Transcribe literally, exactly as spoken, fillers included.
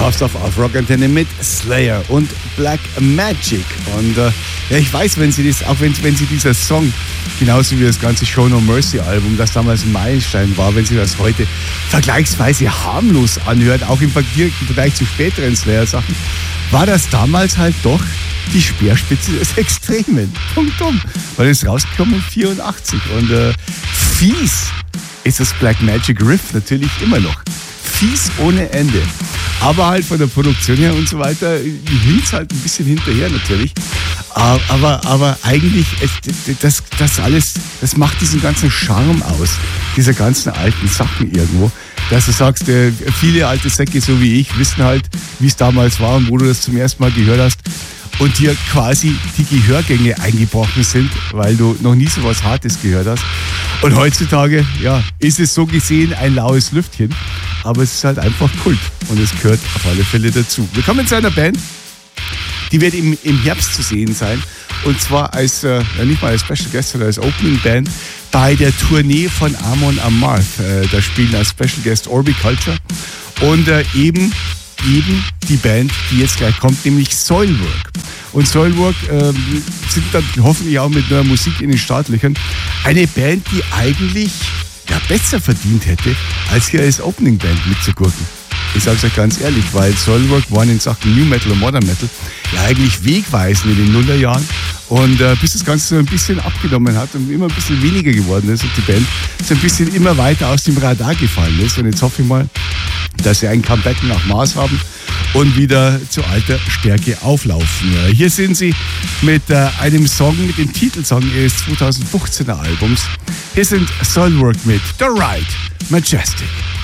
hörst auf, auf Rock Antenne mit Slayer und Black Magic. Und äh, ja, ich weiß, wenn sie das, auch wenn, wenn sie dieser Song, genauso wie das ganze Show No Mercy Album, das damals ein Meilenstein war, wenn sie das heute vergleichsweise harmlos anhört, auch im Vergleich, im Vergleich zu späteren Slayer-Sachen, war das damals halt doch die Speerspitze des Extremen. Punkt um. Weil es rausgekommen vierundachtzig. Und äh, fies ist das Black Magic Riff natürlich immer noch. Fies ohne Ende. Aber halt von der Produktion her und so weiter hinkt es halt ein bisschen hinterher natürlich. Aber, aber eigentlich, das, das alles, das macht diesen ganzen Charme aus, dieser ganzen alten Sachen irgendwo. Dass du sagst, viele alte Säcke, so wie ich, wissen halt, wie es damals war und wo du das zum ersten Mal gehört hast. Und dir quasi die Gehörgänge eingebrochen sind, weil du noch nie so was Hartes gehört hast. Und heutzutage, ja, ist es so gesehen ein laues Lüftchen, aber es ist halt einfach Kult und es gehört auf alle Fälle dazu. Wir kommen zu einer Band, die wird im, im Herbst zu sehen sein, und zwar als, äh, ja, nicht mal als Special Guest, sondern als Opening Band bei der Tournee von Amon Amarth. Äh, da spielen als Special Guest Orbiculture und äh, eben eben die Band, die jetzt gleich kommt, nämlich Soilwork. Und Soilwork äh, sind dann hoffentlich auch mit neuer Musik in den Startlöchern. Eine Band, die eigentlich ja, besser verdient hätte, als hier als Opening Band mitzugurken. Ich sage es euch ganz ehrlich, weil Soilwork waren in Sachen New Metal und Modern Metal ja eigentlich wegweisend in den Nullerjahren. Und äh, bis das Ganze so ein bisschen abgenommen hat und immer ein bisschen weniger geworden ist und die Band so ein bisschen immer weiter aus dem Radar gefallen ist. Und jetzt hoffe ich mal, dass sie ein Comeback nach Maß haben und wieder zu alter Stärke auflaufen. Ja, hier sind sie mit äh, einem Song, mit dem Titelsong ihres zweitausendfünfzehner Albums. Hier sind Soilwork mit The Right Majestic.